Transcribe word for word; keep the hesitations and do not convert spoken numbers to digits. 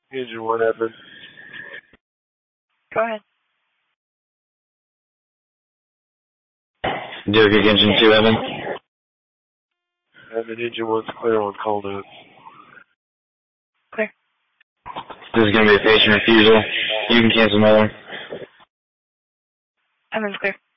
Engine one, Evan. Go ahead. Derek, engine two, Evan. Evan, engine one's clear on call note. Clear. This is going to be a patient refusal. You can cancel my one. Evan's clear.